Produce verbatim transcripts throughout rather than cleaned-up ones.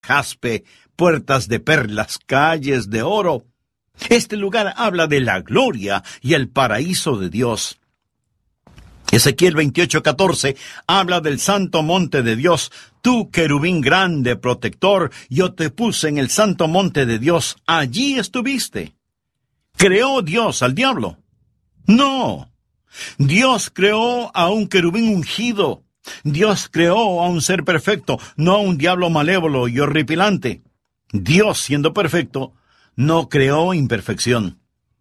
jaspe, puertas de perlas, calles de oro. Este lugar habla de la gloria y el paraíso de Dios. Ezequiel veintiocho catorce habla del santo monte de Dios. Tú, querubín grande, protector, yo te puse en el santo monte de Dios. Allí estuviste. ¿Creó Dios al diablo? No. Dios creó a un querubín ungido. Dios creó a un ser perfecto, no a un diablo malévolo y horripilante. Dios, siendo perfecto, no creó imperfección.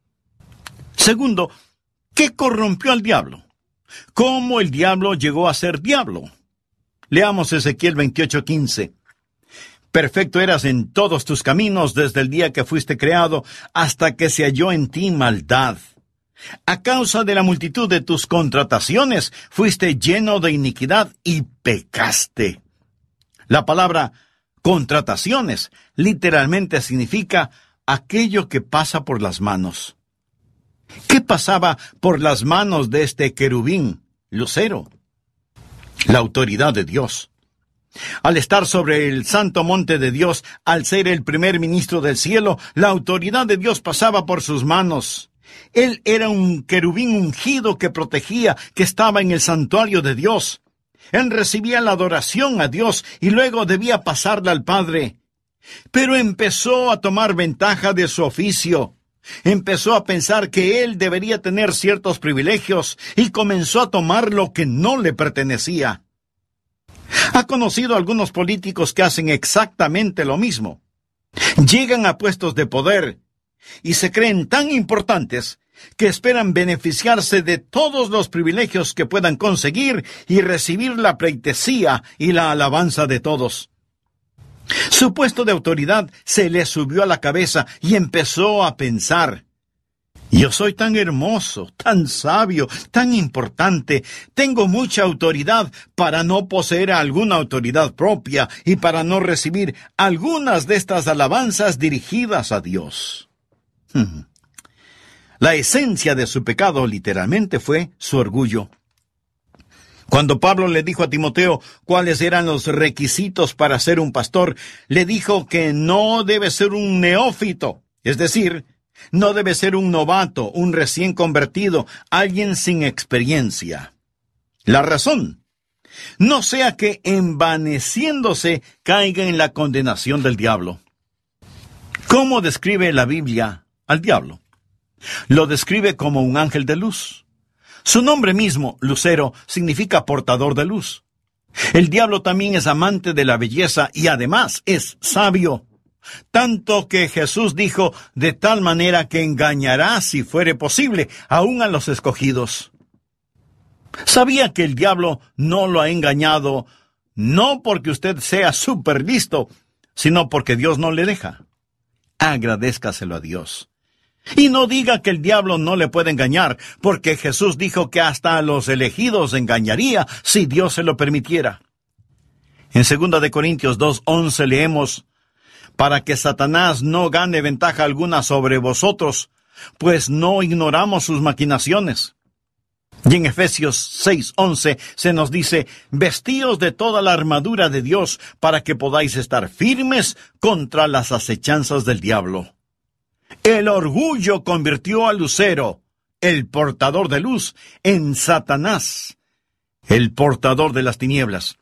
Segundo, ¿qué corrompió al diablo? ¿Cómo el diablo llegó a ser diablo? Leamos Ezequiel veintiocho quince. Perfecto eras en todos tus caminos desde el día que fuiste creado hasta que se halló en ti maldad. A causa de la multitud de tus contrataciones fuiste lleno de iniquidad y pecaste. La palabra contrataciones literalmente significa aquello que pasa por las manos. ¿Qué pasaba por las manos de este querubín, Lucero? La autoridad de Dios. Al estar sobre el santo monte de Dios, al ser el primer ministro del cielo, la autoridad de Dios pasaba por sus manos. Él era un querubín ungido que protegía, que estaba en el santuario de Dios. Él recibía la adoración a Dios y luego debía pasarla al Padre. Pero empezó a tomar ventaja de su oficio. Empezó a pensar que él debería tener ciertos privilegios y comenzó a tomar lo que no le pertenecía. Ha conocido a algunos políticos que hacen exactamente lo mismo. Llegan a puestos de poder y se creen tan importantes que esperan beneficiarse de todos los privilegios que puedan conseguir y recibir la pleitesía y la alabanza de todos. Su puesto de autoridad se le subió a la cabeza y empezó a pensar: yo soy tan hermoso, tan sabio, tan importante, tengo mucha autoridad para no poseer alguna autoridad propia y para no recibir algunas de estas alabanzas dirigidas a Dios. Hmm. La esencia de su pecado literalmente fue su orgullo. Cuando Pablo le dijo a Timoteo cuáles eran los requisitos para ser un pastor, le dijo que no debe ser un neófito, es decir, no debe ser un novato, un recién convertido, alguien sin experiencia. La razón: no sea que envaneciéndose caiga en la condenación del diablo. ¿Cómo describe la Biblia al diablo? Lo describe como un ángel de luz. Su nombre mismo, Lucero, significa portador de luz. El diablo también es amante de la belleza y además es sabio. Tanto que Jesús dijo, de tal manera que engañará, si fuere posible, aún a los escogidos. ¿Sabía que el diablo no lo ha engañado, no porque usted sea súper listo, sino porque Dios no le deja? Agradézcaselo a Dios. Y no diga que el diablo no le puede engañar, porque Jesús dijo que hasta a los elegidos engañaría si Dios se lo permitiera. En segunda de Corintios dos once leemos: para que Satanás no gane ventaja alguna sobre vosotros, pues no ignoramos sus maquinaciones. Y en Efesios seis once se nos dice: vestíos de toda la armadura de Dios, para que podáis estar firmes contra las acechanzas del diablo. El orgullo convirtió a Lucero, el portador de luz, en Satanás, el portador de las tinieblas.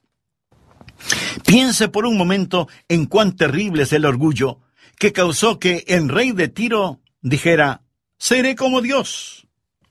Piense por un momento en cuán terrible es el orgullo que causó que el rey de Tiro dijera: seré como Dios.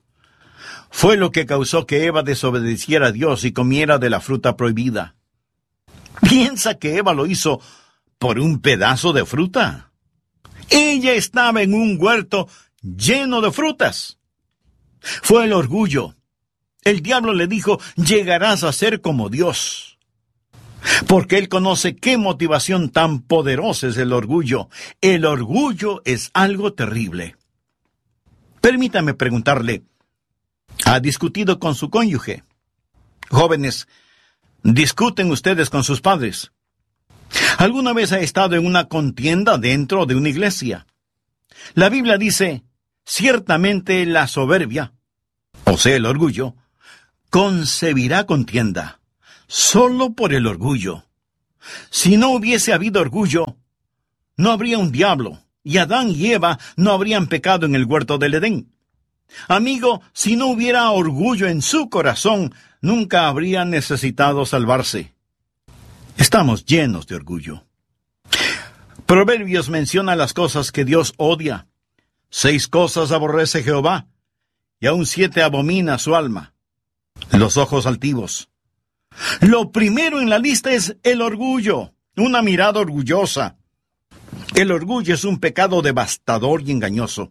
Fue lo que causó que Eva desobedeciera a Dios y comiera de la fruta prohibida. ¿Piensa que Eva lo hizo por un pedazo de fruta? Ella estaba en un huerto lleno de frutas. Fue el orgullo. El diablo le dijo: llegarás a ser como Dios. Porque él conoce qué motivación tan poderosa es el orgullo. El orgullo es algo terrible. Permítame preguntarle, ¿ha discutido con su cónyuge? Jóvenes, ¿discuten ustedes con sus padres? ¿Alguna vez ha estado en una contienda dentro de una iglesia? La Biblia dice: ciertamente la soberbia, o sea, el orgullo, concebirá contienda, solo por el orgullo. Si no hubiese habido orgullo, no habría un diablo, y Adán y Eva no habrían pecado en el huerto del Edén. Amigo, si no hubiera orgullo en su corazón, nunca habrían necesitado salvarse. Estamos llenos de orgullo. Proverbios menciona las cosas que Dios odia. Seis cosas aborrece Jehová, y aun siete abomina su alma: los ojos altivos. Lo primero en la lista es el orgullo, una mirada orgullosa. El orgullo es un pecado devastador y engañoso.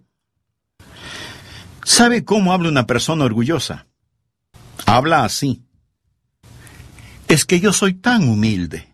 ¿Sabe cómo habla una persona orgullosa? Habla así: es que yo soy tan humilde.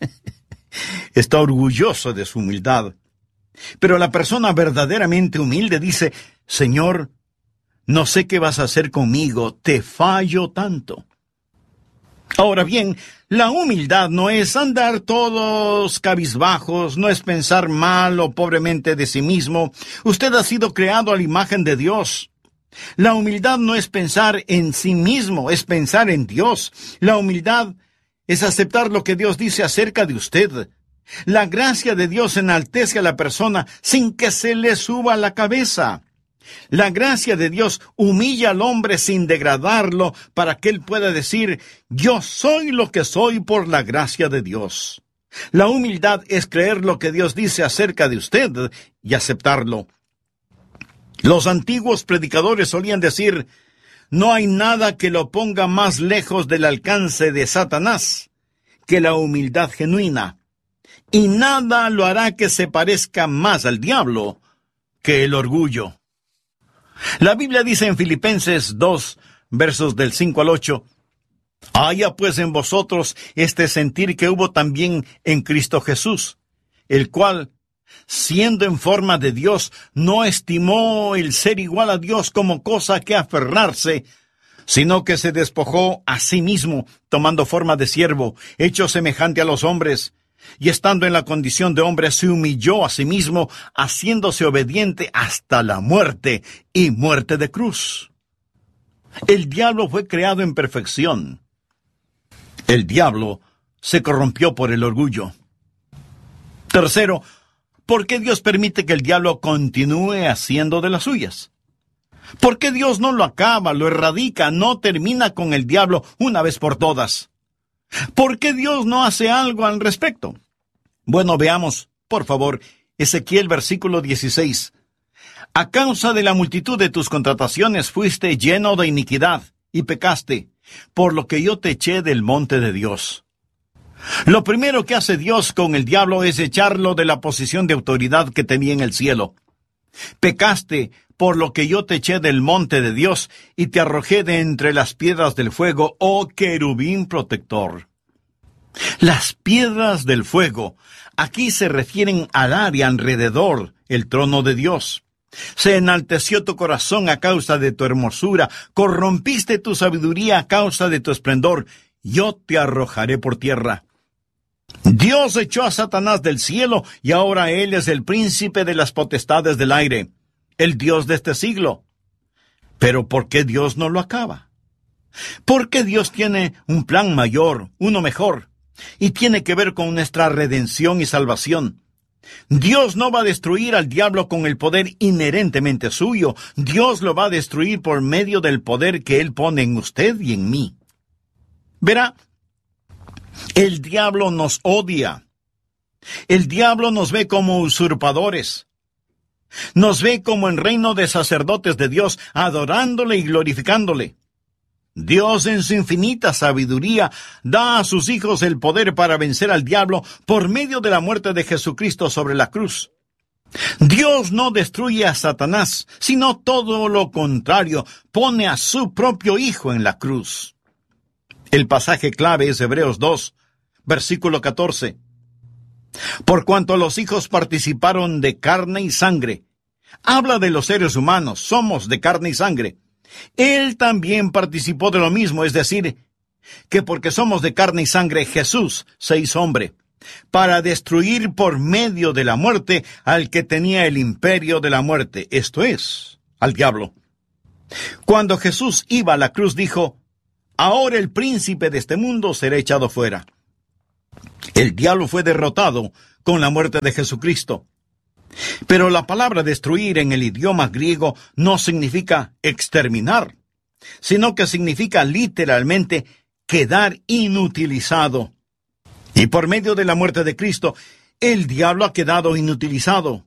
Está orgulloso de su humildad. Pero la persona verdaderamente humilde dice: Señor, no sé qué vas a hacer conmigo, te fallo tanto. Ahora bien, la humildad no es andar todos cabizbajos, no es pensar mal o pobremente de sí mismo. Usted ha sido creado a la imagen de Dios. La humildad no es pensar en sí mismo, es pensar en Dios. La humildad es aceptar lo que Dios dice acerca de usted. La gracia de Dios enaltece a la persona sin que se le suba la cabeza. La gracia de Dios humilla al hombre sin degradarlo para que él pueda decir: yo soy lo que soy por la gracia de Dios. La humildad es creer lo que Dios dice acerca de usted y aceptarlo. Los antiguos predicadores solían decir: no hay nada que lo ponga más lejos del alcance de Satanás que la humildad genuina, y nada lo hará que se parezca más al diablo que el orgullo. La Biblia dice en Filipenses dos, versos del cinco al ocho, haya pues en vosotros este sentir que hubo también en Cristo Jesús, el cual, siendo en forma de Dios, no estimó el ser igual a Dios como cosa que aferrarse, sino que se despojó a sí mismo, tomando forma de siervo, hecho semejante a los hombres, y estando en la condición de hombre, se humilló a sí mismo, haciéndose obediente hasta la muerte, y muerte de cruz. El diablo fue creado en perfección. El diablo se corrompió por el orgullo. Tercero, ¿por qué Dios permite que el diablo continúe haciendo de las suyas? ¿Por qué Dios no lo acaba, lo erradica, no termina con el diablo una vez por todas? ¿Por qué Dios no hace algo al respecto? Bueno, veamos, por favor, Ezequiel versículo dieciséis. A causa de la multitud de tus contrataciones fuiste lleno de iniquidad y pecaste, por lo que yo te eché del monte de Dios. Lo primero que hace Dios con el diablo es echarlo de la posición de autoridad que tenía en el cielo. Pecaste, por lo que yo te eché del monte de Dios y te arrojé de entre las piedras del fuego, oh querubín protector. Las piedras del fuego aquí se refieren al área alrededor el trono de Dios. Se enalteció tu corazón a causa de tu hermosura, corrompiste tu sabiduría a causa de tu esplendor, yo te arrojaré por tierra. Dios echó a Satanás del cielo y ahora él es el príncipe de las potestades del aire, el Dios de este siglo. Pero ¿por qué Dios no lo acaba? Porque Dios tiene un plan mayor, uno mejor, y tiene que ver con nuestra redención y salvación. Dios no va a destruir al diablo con el poder inherentemente suyo. Dios lo va a destruir por medio del poder que Él pone en usted y en mí. Verá, el diablo nos odia. El diablo nos ve como usurpadores. Nos ve como en reino de sacerdotes de Dios, adorándole y glorificándole. Dios en su infinita sabiduría da a sus hijos el poder para vencer al diablo por medio de la muerte de Jesucristo sobre la cruz. Dios no destruye a Satanás, sino todo lo contrario, pone a su propio Hijo en la cruz. El pasaje clave es Hebreos dos, versículo catorce. Por cuanto los hijos participaron de carne y sangre, habla de los seres humanos, somos de carne y sangre. Él también participó de lo mismo, es decir, que porque somos de carne y sangre, Jesús se hizo hombre, para destruir por medio de la muerte al que tenía el imperio de la muerte, esto es, al diablo. Cuando Jesús iba a la cruz dijo: ahora el príncipe de este mundo será echado fuera. El diablo fue derrotado con la muerte de Jesucristo. Pero la palabra destruir en el idioma griego no significa exterminar, sino que significa literalmente quedar inutilizado. Y por medio de la muerte de Cristo, el diablo ha quedado inutilizado.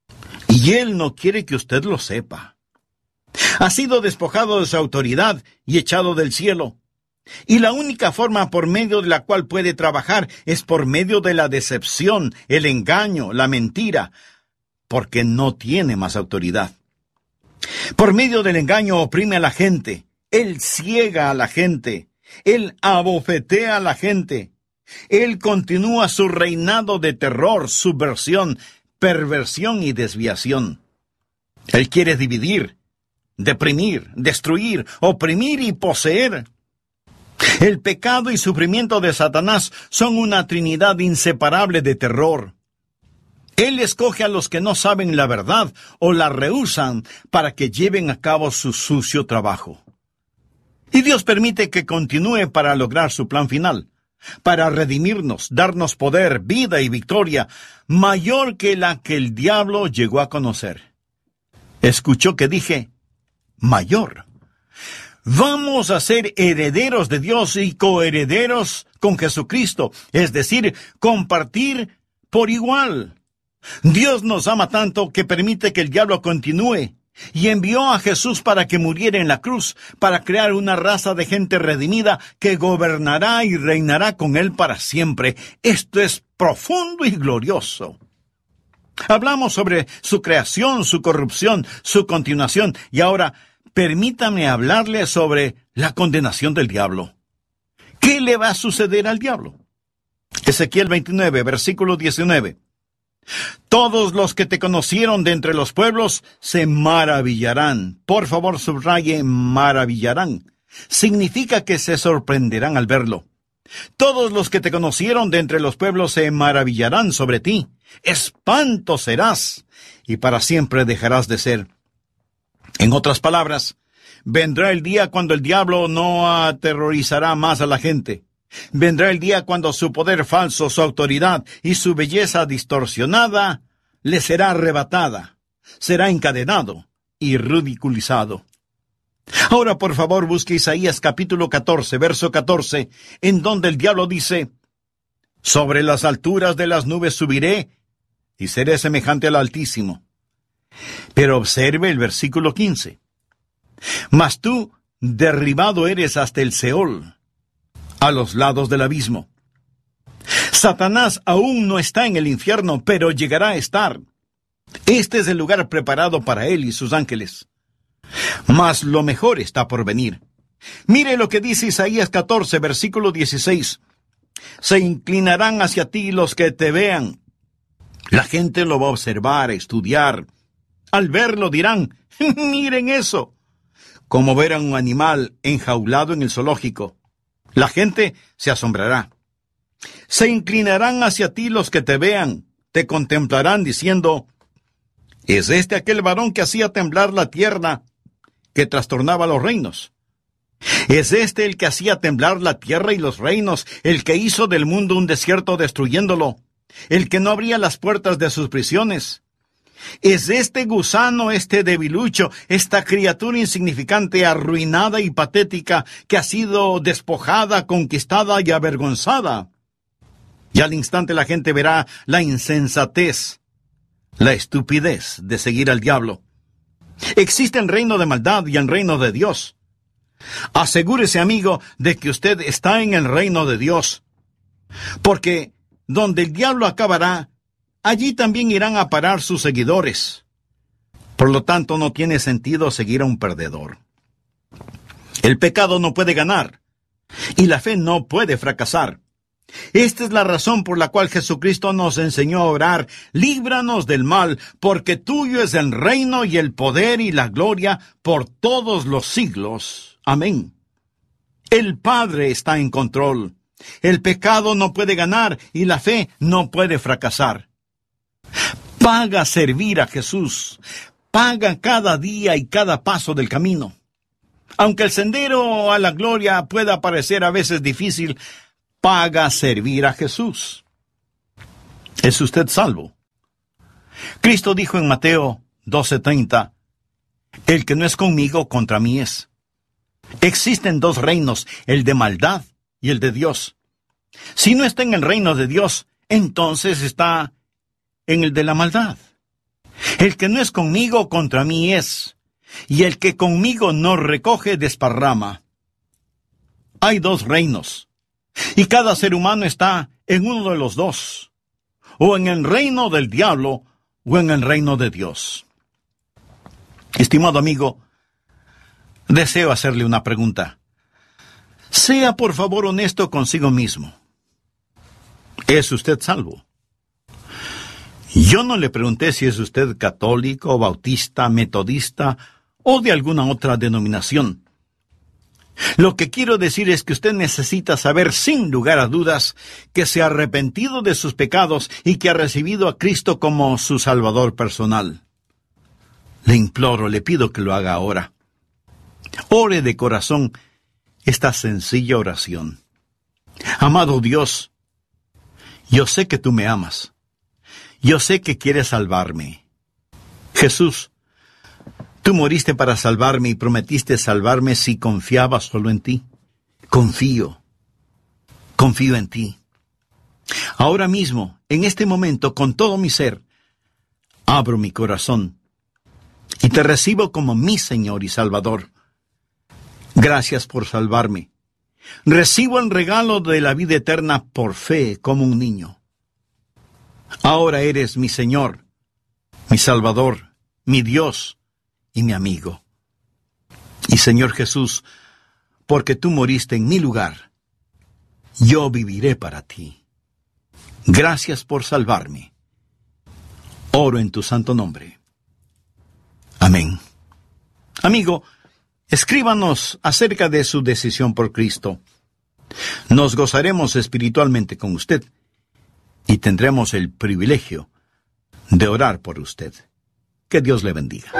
Y él no quiere que usted lo sepa. Ha sido despojado de su autoridad y echado del cielo. Y la única forma por medio de la cual puede trabajar es por medio de la decepción, el engaño, la mentira, porque no tiene más autoridad. Por medio del engaño oprime a la gente, él ciega a la gente, él abofetea a la gente, él continúa su reinado de terror, subversión, perversión y desviación. Él quiere dividir, deprimir, destruir, oprimir y poseer. El pecado y sufrimiento de Satanás son una trinidad inseparable de terror. Él escoge a los que no saben la verdad o la rehúsan para que lleven a cabo su sucio trabajo. Y Dios permite que continúe para lograr su plan final, para redimirnos, darnos poder, vida y victoria mayor que la que el diablo llegó a conocer. ¿Escuchó que dije mayor? Vamos a ser herederos de Dios y coherederos con Jesucristo, es decir, compartir por igual. Dios nos ama tanto que permite que el diablo continúe y envió a Jesús para que muriera en la cruz, para crear una raza de gente redimida que gobernará y reinará con él para siempre. Esto es profundo y glorioso. Hablamos sobre su creación, su corrupción, su continuación, y ahora permítame hablarle sobre la condenación del diablo. ¿Qué le va a suceder al diablo? Ezequiel veintinueve, versículo diecinueve. Todos los que te conocieron de entre los pueblos se maravillarán. Por favor, subraye maravillarán. Significa que se sorprenderán al verlo. Todos los que te conocieron de entre los pueblos se maravillarán sobre ti. Espanto serás, y para siempre dejarás de ser. En otras palabras, vendrá el día cuando el diablo no aterrorizará más a la gente. Vendrá el día cuando su poder falso, su autoridad y su belleza distorsionada le será arrebatada, será encadenado y ridiculizado. Ahora, por favor, busque Isaías capítulo catorce, verso catorce, en donde el diablo dice: sobre las alturas de las nubes subiré y seré semejante al Altísimo. Pero observe el versículo quince. Mas tú derribado eres hasta el Seol, a los lados del abismo. Satanás aún no está en el infierno, pero llegará a estar. Este es el lugar preparado para él y sus ángeles. Mas lo mejor está por venir. Mire lo que dice Isaías catorce, versículo dieciséis. Se inclinarán hacia ti los que te vean. La gente lo va a observar, a estudiar. Al verlo dirán: miren eso. Como ver a un animal enjaulado en el zoológico. La gente se asombrará. Se inclinarán hacia ti los que te vean, te contemplarán diciendo: ¿es este aquel varón que hacía temblar la tierra, que trastornaba los reinos? ¿Es este el que hacía temblar la tierra y los reinos, el que hizo del mundo un desierto destruyéndolo, el que no abría las puertas de sus prisiones? ¿Es este gusano, este debilucho, esta criatura insignificante, arruinada y patética, que ha sido despojada, conquistada y avergonzada? Y al instante la gente verá la insensatez, la estupidez de seguir al diablo. Existe el reino de maldad y el reino de Dios. Asegúrese, amigo, de que usted está en el reino de Dios. Porque donde el diablo acabará, allí también irán a parar sus seguidores. Por lo tanto, no tiene sentido seguir a un perdedor. El pecado no puede ganar, y la fe no puede fracasar. Esta es la razón por la cual Jesucristo nos enseñó a orar: líbranos del mal, porque tuyo es el reino y el poder y la gloria por todos los siglos. Amén. El Padre está en control. El pecado no puede ganar y la fe no puede fracasar. Paga servir a Jesús. Paga cada día y cada paso del camino. Aunque el sendero a la gloria pueda parecer a veces difícil, paga servir a Jesús. ¿Es usted salvo? Cristo dijo en Mateo doce treinta, el que no es conmigo, contra mí es. Existen dos reinos, el de maldad y el de Dios. Si no está en el reino de Dios, entonces está en el de la maldad. El que no es conmigo, contra mí es, y el que conmigo no recoge, desparrama. Hay dos reinos, y cada ser humano está en uno de los dos, o en el reino del diablo, o en el reino de Dios. Estimado amigo, deseo hacerle una pregunta. Sea por favor honesto consigo mismo. ¿Es usted salvo? Yo no le pregunté si es usted católico, bautista, metodista o de alguna otra denominación. Lo que quiero decir es que usted necesita saber sin lugar a dudas que se ha arrepentido de sus pecados y que ha recibido a Cristo como su Salvador personal. Le imploro, le pido que lo haga ahora. Ore de corazón esta sencilla oración. Amado Dios, yo sé que tú me amas. Yo sé que quieres salvarme. Jesús, tú moriste para salvarme y prometiste salvarme si confiaba solo en ti. Confío. Confío en ti. Ahora mismo, en este momento, con todo mi ser, abro mi corazón y te recibo como mi Señor y Salvador. Gracias por salvarme. Recibo el regalo de la vida eterna por fe como un niño. Ahora eres mi Señor, mi Salvador, mi Dios y mi amigo. Y Señor Jesús, porque tú moriste en mi lugar, yo viviré para ti. Gracias por salvarme. Oro en tu santo nombre. Amén. Amigo, escríbanos acerca de su decisión por Cristo. Nos gozaremos espiritualmente con usted y tendremos el privilegio de orar por usted. Que Dios le bendiga.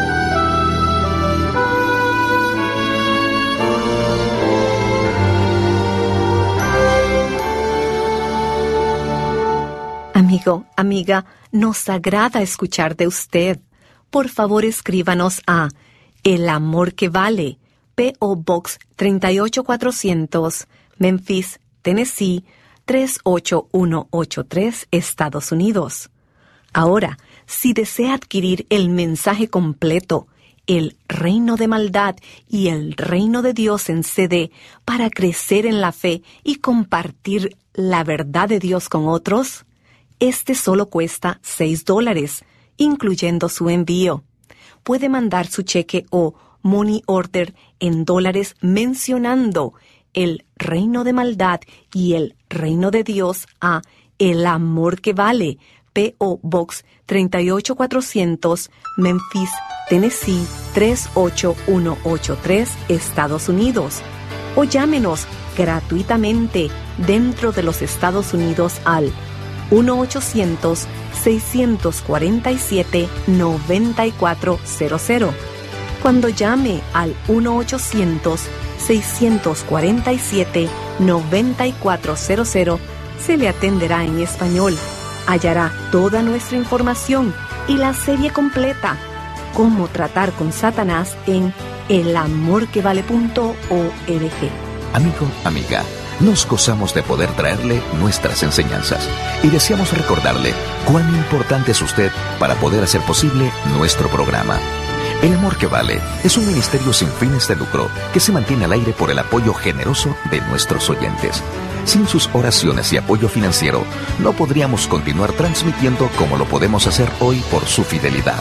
Amigo, amiga, nos agrada escuchar de usted. Por favor, escríbanos a El Amor que Vale, P O Box tres ocho cuatrocientos, Memphis, Tennessee, tres ocho uno ocho tres, Estados Unidos. Ahora, si desea adquirir el mensaje completo, El Reino de Maldad y El Reino de Dios en C D, para crecer en la fe y compartir la verdad de Dios con otros, este solo cuesta seis dólares, incluyendo su envío. Puede mandar su cheque o money order en dólares mencionando El Reino de Maldad y El Reino de Dios a El Amor que Vale, P O Box tres ocho cuatrocientos, Memphis, Tennessee tres ocho uno ocho tres, Estados Unidos. O llámenos gratuitamente dentro de los Estados Unidos al uno ochocientos, seis cuatro siete, nueve cuatro cero cero. Cuando llame al uno ochocientos, seis cuatro siete, nueve cuatro cero cero, se le atenderá en español. Hallará toda nuestra información y la serie completa, Cómo tratar con Satanás, en el amor que vale punto org. Amigo, amiga, nos gozamos de poder traerle nuestras enseñanzas y deseamos recordarle cuán importante es usted para poder hacer posible nuestro programa. El Amor que Vale es un ministerio sin fines de lucro que se mantiene al aire por el apoyo generoso de nuestros oyentes. Sin sus oraciones y apoyo financiero, no podríamos continuar transmitiendo como lo podemos hacer hoy por su fidelidad.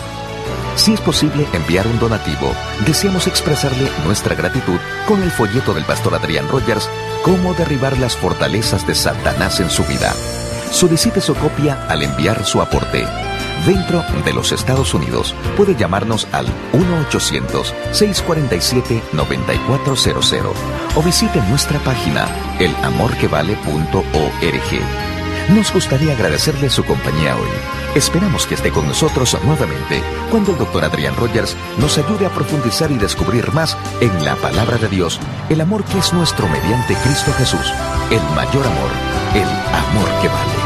Si es posible enviar un donativo, deseamos expresarle nuestra gratitud con el folleto del pastor Adrián Rogers, Cómo derribar las fortalezas de Satanás en su vida. Solicite su copia al enviar su aporte. Dentro de los Estados Unidos, puede llamarnos al uno ochocientos, seis cuatro siete, nueve cuatro cero cero o visite nuestra página el amor que vale punto org. Nos gustaría agradecerle su compañía hoy. Esperamos que esté con nosotros nuevamente cuando el doctor Adrián Rogers nos ayude a profundizar y descubrir más en la palabra de Dios, el amor que es nuestro mediante Cristo Jesús, el mayor amor, el amor que vale.